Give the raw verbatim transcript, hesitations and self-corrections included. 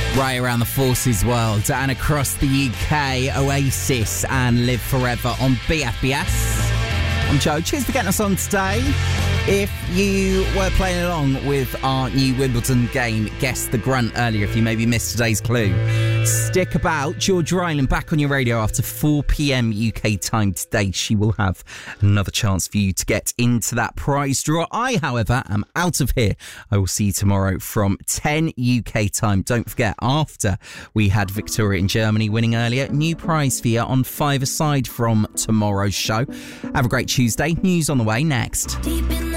Right around the Forces world and across the U K, Oasis and Live Forever on B F B S. I'm Joe. Cheers for getting us on today. If you were playing along with our new Wimbledon game, Guess the Grunt, earlier, if you maybe missed today's clue, stick about. George Ryland back on your radio after four p.m. U K time today. She will have another chance for you to get into that prize draw. I, however, am out of here. I will see you tomorrow from ten U K time. Don't forget, after we had Victoria in Germany winning earlier, new prize for you on Five Aside from tomorrow's show. Have a great Tuesday. News on the way next. Deep in